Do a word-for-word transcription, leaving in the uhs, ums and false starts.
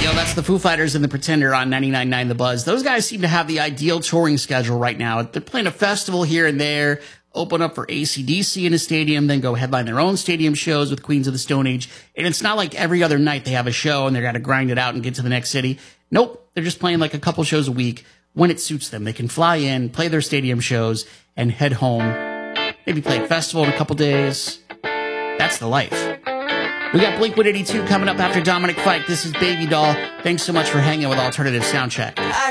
Yo, that's the Foo Fighters and the Pretender on ninety-nine point nine The Buzz. Those guys seem to have the ideal touring schedule right now. They're playing a festival here and there, open up for A C D C in a stadium, then go headline their own stadium shows with Queens of the Stone Age. And it's not like every other night they have a show and they're got to grind it out and get to the next city. Nope, they're just playing like a couple shows a week when it suits them. They can fly in, play their stadium shows, and head home. Maybe play a festival in a couple days. That's the life. We got Blink one eighty-two coming up after Dominic Fike. This is Baby Doll. Thanks so much for hanging with Alternative Soundcheck.